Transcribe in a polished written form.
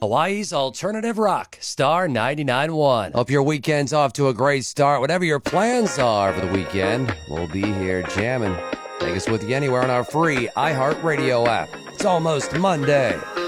Hawaii's alternative rock, Star 99.1. Hope your weekend's off to a great start. Whatever your plans are for the weekend, we'll be here jamming. Take us with you anywhere on our free iHeartRadio app. It's almost Monday.